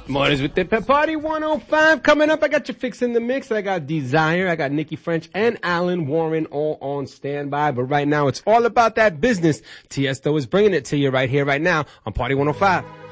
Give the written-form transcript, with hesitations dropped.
Mornings with the Pep Party 105 coming up. I got your fix in the mix. I got Desire. I got Nikki French and Alan Warren all on standby. But right now, it's all about that business. Tiesto is bringing it to you right here, right now on Party 105.